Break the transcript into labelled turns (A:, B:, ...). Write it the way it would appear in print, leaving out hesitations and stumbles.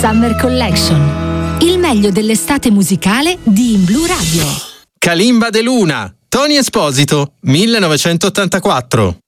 A: Summer Collection. Il meglio dell'estate musicale di In Blu Radio.
B: Kalimba de Luna, Tony Esposito, 1984.